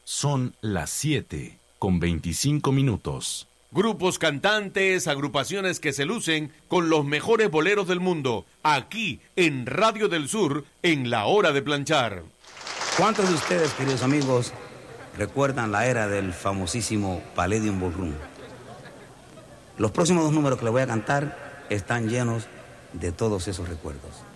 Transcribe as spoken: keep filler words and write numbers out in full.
Son las siete con veinticinco minutos. Grupos cantantes, agrupaciones que se lucen con los mejores boleros del mundo, aquí en Radio del Sur, en La Hora de Planchar. ¿Cuántos de ustedes, queridos amigos, recuerdan la era del famosísimo Palladium Ballroom? Los próximos dos números que les voy a cantar están llenos de todos esos recuerdos.